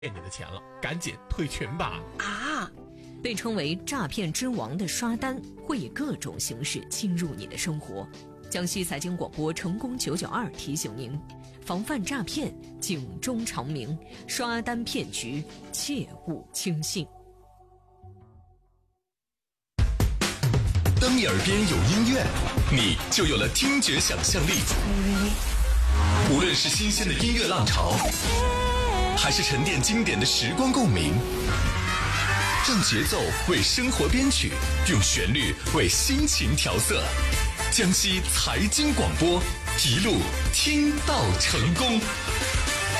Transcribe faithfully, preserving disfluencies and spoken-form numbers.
骗你的钱了，赶紧退群吧！ 啊，被称为诈骗之王的刷单会以各种形式侵入你的生活。江西财经广播成功九九二提醒您，防范诈骗，警钟长鸣，刷单骗局切勿轻信。 当你耳边有音乐，你就有了听觉想象力。无论是新鲜的音乐浪潮，还是沉淀经典的时光共鸣，让节奏为生活编曲，用旋律为心情调色。江西财经广播，一路听到成功。